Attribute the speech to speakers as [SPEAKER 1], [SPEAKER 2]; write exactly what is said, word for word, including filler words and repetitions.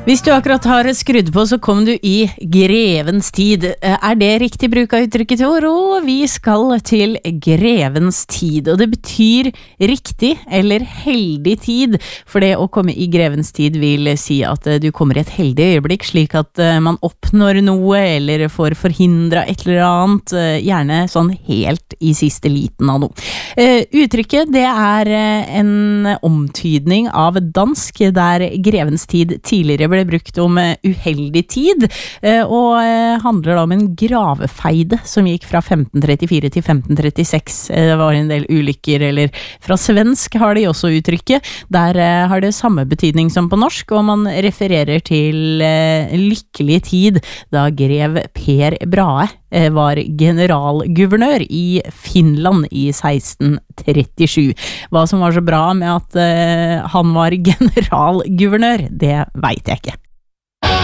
[SPEAKER 1] Hvis du akkurat har skrudd på, så kom du i grevens tid. Er det riktig bruk av uttrykket, Tor? Og vi skal til grevens tid, og det betyr riktig eller heldig tid, for det å komme i grevens tid vil si at du kommer i et heldig øyeblikk, slik at man oppnår noe, eller får forhindret et eller annet, gjerne sånn helt i siste liten av noe. Uttrykket, det er en omtydning av dansk, der grevens tid tidligere ble brukt om uheldig tid, og handler da om en gravefeide som gikk fra femten trettifire til femten trettiseks. Det var en del ulykker, eller fra svensk har de også uttrykket. Der har det samme betydning som på norsk, og man refererer til lykkelig tid da grev Per Brahe var generalguvernør i Finland i seksten trettisju. Hva som var så bra med at uh, han var generalguvernør, det vet jeg ikke.